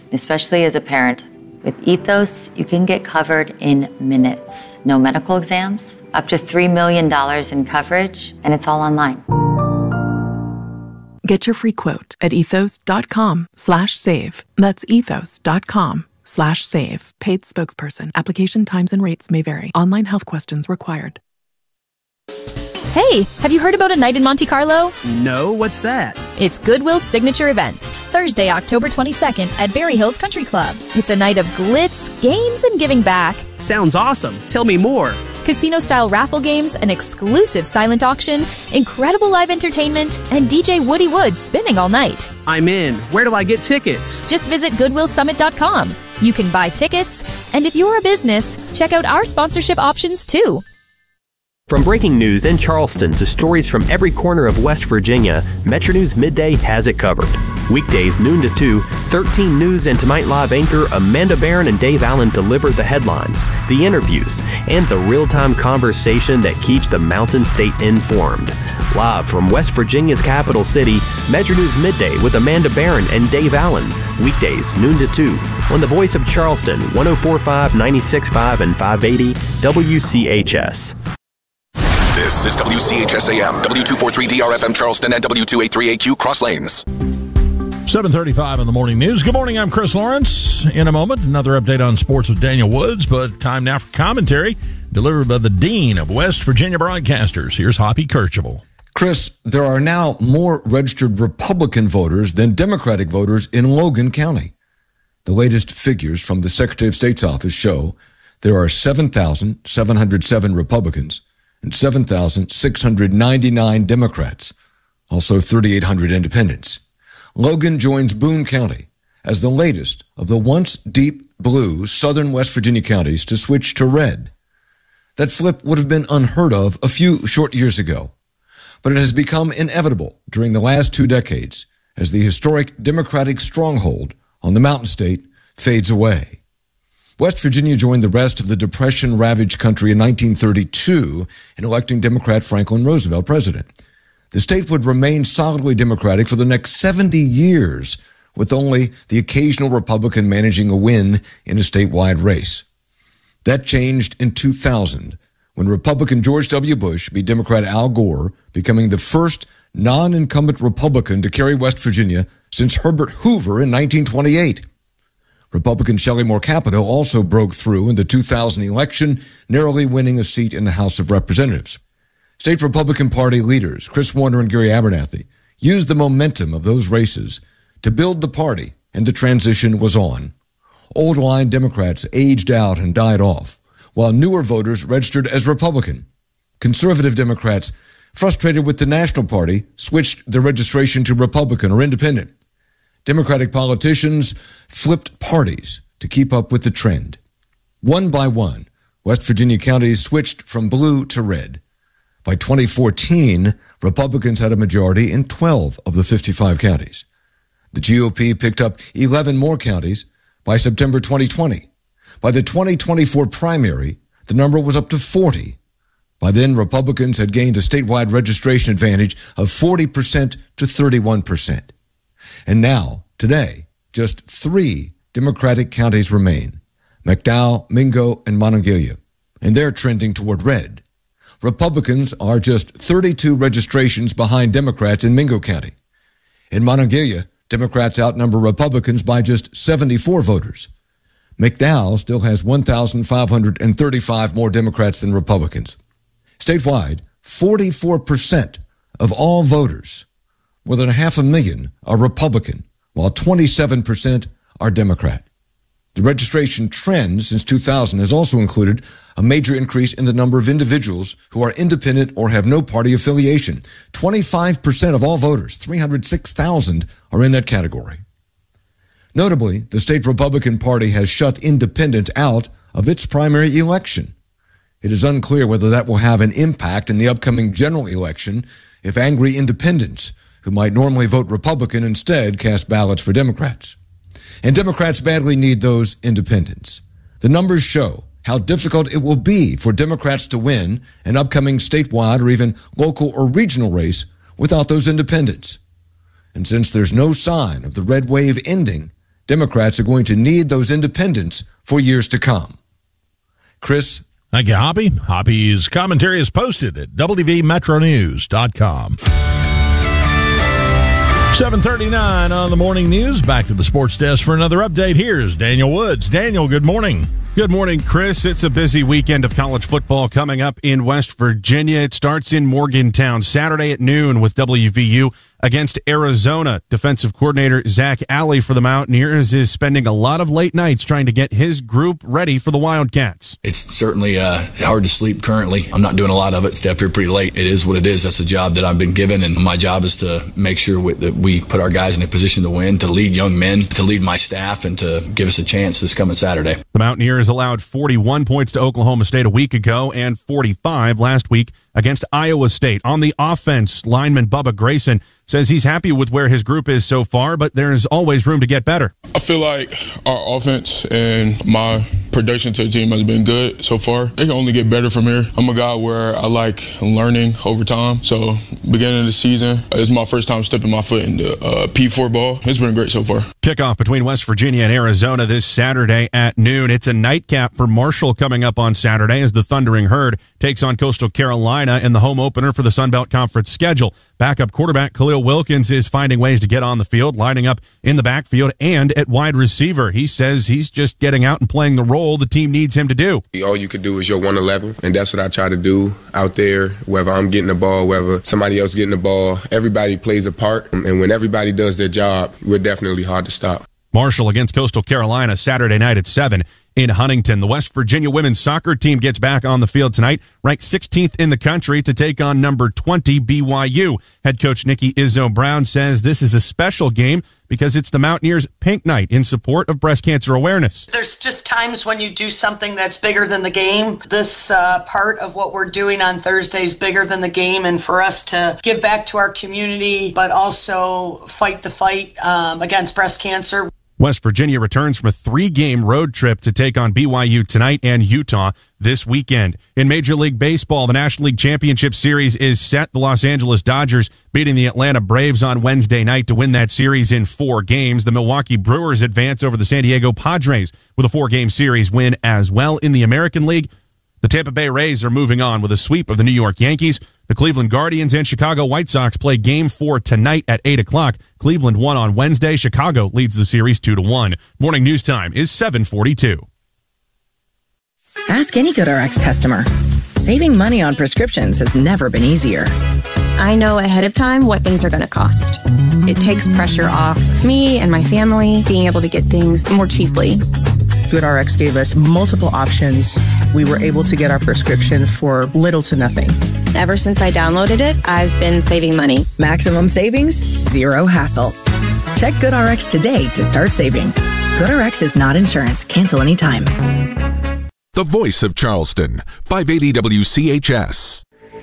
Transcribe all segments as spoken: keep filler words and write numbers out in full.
especially as a parent. With Ethos, you can get covered in minutes. No medical exams, up to three million dollars in coverage, and it's all online. Get your free quote at ethos.com slash save. That's ethos.com slash save. Paid spokesperson. Application times and rates may vary. Online health questions required. Hey, have you heard about A Night in Monte Carlo? No, what's that? It's Goodwill's signature event, Thursday, October twenty-second at Berry Hills Country Club. It's a night of glitz, games, and giving back. Sounds awesome. Tell me more. Casino-style raffle games, an exclusive silent auction, incredible live entertainment, and D J Woody Woods spinning all night. I'm in. Where do I get tickets? Just visit goodwill summit dot com. You can buy tickets, and if you're a business, check out our sponsorship options too. From breaking news in Charleston to stories from every corner of West Virginia, Metro News Midday has it covered. Weekdays noon to two, thirteen News and Tonight Live anchor Amanda Barron and Dave Allen deliver the headlines, the interviews, and the real-time conversation that keeps the Mountain State informed. Live from West Virginia's capital city, Metro News Midday with Amanda Barron and Dave Allen. Weekdays noon to two on the Voice of Charleston, one oh four point five, ninety-six point five, and five eighty W C H S. This is W C H S A M, W two forty-three D R F M Charleston, and W two eighty-three A Q Cross Lanes. seven thirty-five in the morning news. Good morning, I'm Chris Lawrence. In a moment, another update on sports with Daniel Woods, but time now for commentary delivered by the Dean of West Virginia Broadcasters. Here's Hoppy Kercheval. Chris, there are now more registered Republican voters than Democratic voters in Logan County. The latest figures from the Secretary of State's office show there are seven thousand seven hundred seven Republicans and seven thousand six hundred ninety-nine Democrats, also three thousand eight hundred independents. Logan joins Boone County as the latest of the once deep blue southern West Virginia counties to switch to red. That flip would have been unheard of a few short years ago, but it has become inevitable during the last two decades as the historic Democratic stronghold on the Mountain State fades away. West Virginia joined the rest of the Depression-ravaged country in nineteen thirty-two in electing Democrat Franklin Roosevelt president. The state would remain solidly Democratic for the next seventy years, with only the occasional Republican managing a win in a statewide race. That changed in two thousand, when Republican George W. Bush beat Democrat Al Gore, becoming the first non-incumbent Republican to carry West Virginia since Herbert Hoover in nineteen twenty-eight. Republican Shelley Moore Capito also broke through in the two thousand election, narrowly winning a seat in the House of Representatives. State Republican Party leaders Chris Warner and Gary Abernathy used the momentum of those races to build the party, and the transition was on. Old line Democrats aged out and died off, while newer voters registered as Republican. Conservative Democrats, frustrated with the National Party, switched their registration to Republican or Independent. Democratic politicians flipped parties to keep up with the trend. One by one, West Virginia counties switched from blue to red. By twenty fourteen, Republicans had a majority in twelve of the fifty-five counties. The G O P picked up eleven more counties by September twenty twenty. By the twenty twenty-four primary, the number was up to forty. By then, Republicans had gained a statewide registration advantage of forty percent to thirty-one percent. And now, today, just three Democratic counties remain, McDowell, Mingo, and Monongalia, and they're trending toward red. Republicans are just thirty-two registrations behind Democrats in Mingo County. In Monongalia, Democrats outnumber Republicans by just seventy-four voters. McDowell still has one thousand five hundred thirty-five more Democrats than Republicans. Statewide, forty-four percent of all voters, more than a half a million, are Republican, while twenty-seven percent are Democrat. The registration trend since two thousand has also included a major increase in the number of individuals who are independent or have no party affiliation. twenty-five percent of all voters, three hundred six thousand, are in that category. Notably, the state Republican Party has shut independents out of its primary election. It is unclear whether that will have an impact in the upcoming general election if angry independents who might normally vote Republican instead cast ballots for Democrats. And Democrats badly need those independents. The numbers show how difficult it will be for Democrats to win an upcoming statewide or even local or regional race without those independents. And since there's no sign of the red wave ending, Democrats are going to need those independents for years to come. Chris? Thank you, Hoppy. Hoppy's commentary is posted at W V metro news dot com. seven thirty-nine on the morning news. Back to the sports desk for another update. Here's Daniel Woods. Daniel, good morning. Good morning, Chris. It's a busy weekend of college football coming up in West Virginia. It starts in Morgantown Saturday at noon with W V U against Arizona. Defensive coordinator Zach Alley for the Mountaineers is spending a lot of late nights trying to get his group ready for the Wildcats. It's certainly uh, hard to sleep currently. I'm not doing a lot of it. Stay up here pretty late. It is what it is. That's the job that I've been given, and my job is to make sure we, that we put our guys in a position to win, to lead young men, to lead my staff, and to give us a chance this coming Saturday. The Mountaineers allowed forty-one points to Oklahoma State a week ago and forty-five last week against Iowa State. On the offense, lineman Bubba Grayson says he's happy with where his group is so far, but there's always room to get better. I feel like our offense and my production to the team has been good so far. It can only get better from here. I'm a guy where I like learning over time. So beginning of the season, it's my first time stepping my foot in the uh, P four ball. It's been great so far. Kickoff between West Virginia and Arizona this Saturday at noon. It's a nightcap for Marshall coming up on Saturday as the Thundering Herd takes on Coastal Carolina in the home opener for the Sun Belt Conference schedule. Backup quarterback Khalil Wilkins is finding ways to get on the field, lining up in the backfield and at wide receiver. He says he's just getting out and playing the role the team needs him to do. All you could do is your one eleven, and that's what I try to do out there, whether I'm getting the ball, whether somebody else getting the ball. Everybody plays a part, and when everybody does their job, we're definitely hard to stop. Marshall against Coastal Carolina Saturday night at seven in Huntington. The West Virginia women's soccer team gets back on the field tonight, ranked sixteenth in the country to take on number twenty B Y U. Head coach Nikki Izzo Brown says this is a special game because it's the Mountaineers' Pink Night in support of breast cancer awareness. There's just times when you do something that's bigger than the game. This uh, part of what we're doing on Thursday is bigger than the game, and for us to give back to our community, but also fight the fight um, against breast cancer. West Virginia returns from a three-game road trip to take on B Y U tonight and Utah this weekend. In Major League Baseball, the National League Championship Series is set. The Los Angeles Dodgers beating the Atlanta Braves on Wednesday night to win that series in four games. The Milwaukee Brewers advance over the San Diego Padres with a four-game series win as well. In the American League, the Tampa Bay Rays are moving on with a sweep of the New York Yankees. The Cleveland Guardians and Chicago White Sox play game four tonight at eight o'clock. Cleveland won on Wednesday. Chicago leads the series two to one. Morning news time is seven forty-two. Ask any GoodRx customer. Saving money on prescriptions has never been easier. I know ahead of time what things are going to cost. It takes pressure off of me and my family being able to get things more cheaply. GoodRx gave us multiple options. We were able to get our prescription for little to nothing. Ever since I downloaded it, I've been saving money. Maximum savings, zero hassle. Check GoodRx today to start saving. GoodRx is not insurance. Cancel anytime. The voice of Charleston, five eighty W C H S.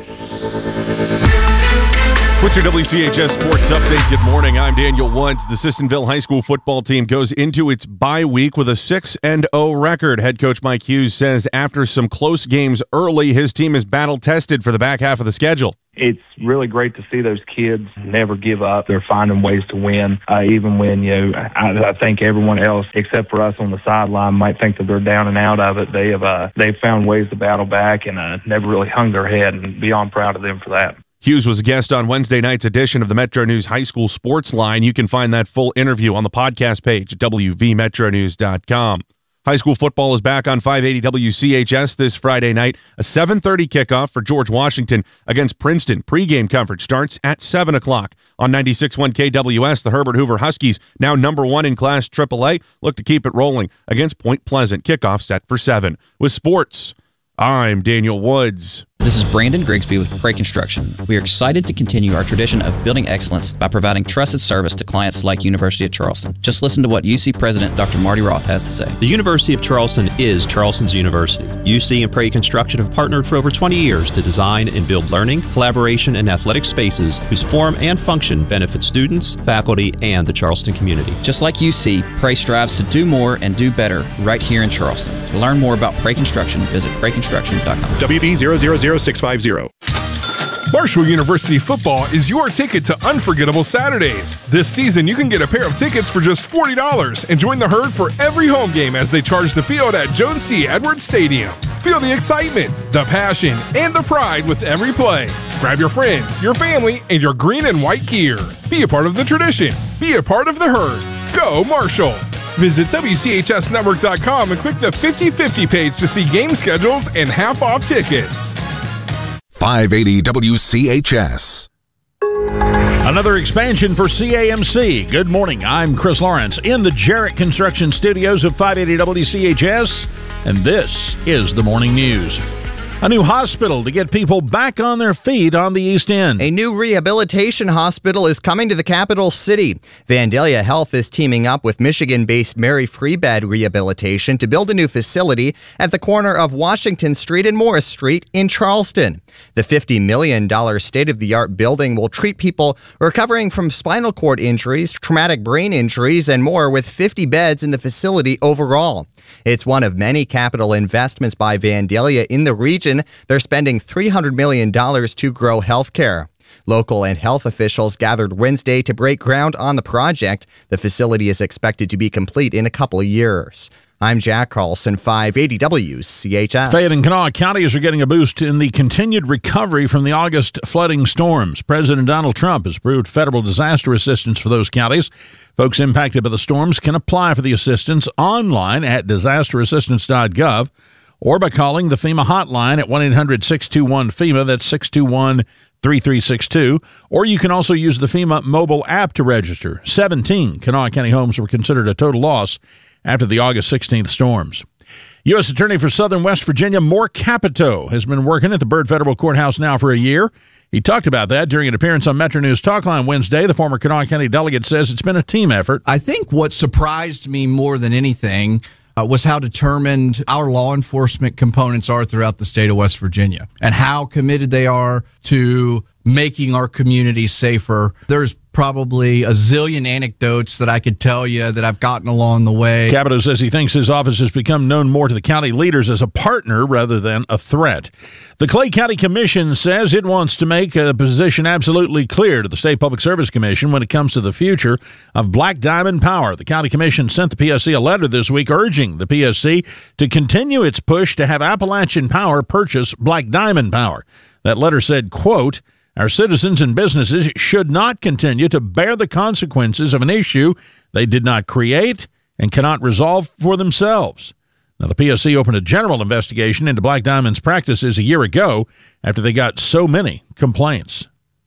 With your W C H S Sports Update, good morning. I'm Daniel Woods. The Sissonville High School football team goes into its bye week with a six and oh record. Head coach Mike Hughes says after some close games early, his team is battle-tested for the back half of the schedule. It's really great to see those kids never give up. They're finding ways to win, uh, even when, you know, I, I think everyone else except for us on the sideline might think that they're down and out of it. They have uh, they've found ways to battle back and uh, never really hung their head, and beyond proud of them for that. Hughes was a guest on Wednesday night's edition of the Metro News High School Sports Line. You can find that full interview on the podcast page at W V metro news dot com. High school football is back on five eighty W C H S this Friday night. A seven thirty kickoff for George Washington against Princeton. Pre-game coverage starts at seven o'clock. On ninety-six point one K W S, the Herbert Hoover Huskies, now number one in Class triple A, look to keep it rolling against Point Pleasant. Kickoff set for seven. With sports, I'm Daniel Woods. This is Brandon Grigsby with Prey Construction. We are excited to continue our tradition of building excellence by providing trusted service to clients like University of Charleston. Just listen to what U C President Doctor Marty Roth has to say. The University of Charleston is Charleston's university. U C and Prey Construction have partnered for over twenty years to design and build learning, collaboration, and athletic spaces whose form and function benefit students, faculty, and the Charleston community. Just like U C, Prey strives to do more and do better right here in Charleston. To learn more about Prey Construction, visit prey construction dot com. W V zero zero zero six five zero. Marshall University football is your ticket to unforgettable Saturdays. This season, you can get a pair of tickets for just forty dollars and join the herd for every home game as they charge the field at Jones C. Edwards Stadium. Feel the excitement, the passion, and the pride with every play. Grab your friends, your family, and your green and white gear. Be a part of the tradition. Be a part of the herd. Go Marshall! Visit W C H S network dot com and click the fifty fifty page to see game schedules and half-off tickets. five eighty W C H S. Another expansion for C A M C. Good morning. I'm Chris Lawrence in the Jarrett Construction Studios of five eighty W C H S, and this is the morning news. A new hospital to get people back on their feet on the East End. A new rehabilitation hospital is coming to the capital city. Vandalia Health is teaming up with Michigan-based Mary Free Bed Rehabilitation to build a new facility at the corner of Washington Street and Morris Street in Charleston. The fifty million dollars state-of-the-art building will treat people recovering from spinal cord injuries, traumatic brain injuries, and more, with fifty beds in the facility overall. It's one of many capital investments by Vandalia in the region. They're spending three hundred million dollars to grow healthcare. Local and health officials gathered Wednesday to break ground on the project. The facility is expected to be complete in a couple of years. I'm Jack Carlson, five eighty W C H S. Fayette and Kanawha counties are getting a boost in the continued recovery from the August flooding storms. President Donald Trump has approved federal disaster assistance for those counties. Folks impacted by the storms can apply for the assistance online at disaster assistance dot gov or by calling the FEMA hotline at one eight hundred six two one FEMA. That's six two one three three six two. Or you can also use the FEMA mobile app to register. seventeen Kanawha County homes were considered a total loss after the August sixteenth storms. U S Attorney for Southern West Virginia, Moore Capito, has been working at the Byrd Federal Courthouse now for a year. He talked about that during an appearance on Metro News Talkline Wednesday. The former Kanawha County delegate says it's been a team effort. I think what surprised me more than anything uh, was how determined our law enforcement components are throughout the state of West Virginia and how committed they are to making our community safer. There's probably a zillion anecdotes that I could tell you that I've gotten along the way. Capito says he thinks his office has become known more to the county leaders as a partner rather than a threat. The Clay County Commission says it wants to make a position absolutely clear to the State Public Service Commission when it comes to the future of Black Diamond Power. The County Commission sent the P S C a letter this week urging the P S C to continue its push to have Appalachian Power purchase Black Diamond Power. That letter said, quote, "Our citizens and businesses should not continue to bear the consequences of an issue they did not create and cannot resolve for themselves." Now, the P S C opened a general investigation into Black Diamond's practices a year ago after they got so many complaints.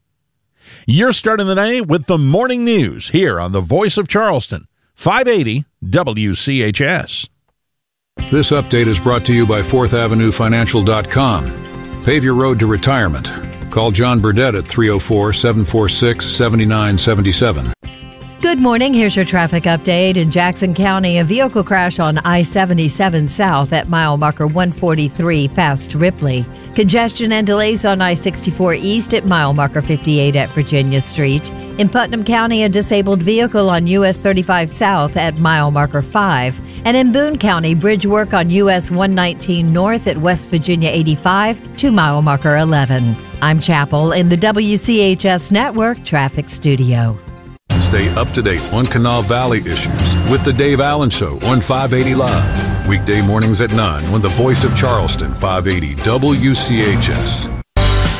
You're starting the day with the morning news here on the Voice of Charleston, five eighty W C H S. This update is brought to you by fourth avenue financial dot com. Pave your road to retirement. Call John Burdett at three oh four, seven four six, seven nine seven seven. Good morning. Here's your traffic update. In Jackson County, a vehicle crash on I seventy-seven South at mile marker one forty-three past Ripley. Congestion and delays on I sixty-four East at mile marker fifty-eight at Virginia Street. In Putnam County, a disabled vehicle on U S thirty-five South at mile marker five. And in Boone County, bridge work on U S one nineteen North at West Virginia eighty-five to mile marker eleven. I'm Chapel in the W C H S Network Traffic Studio. Stay up to date on Kanawha Valley issues with the Dave Allen Show on five eighty Live. Weekday mornings at nine on the Voice of Charleston, five eighty W C H S.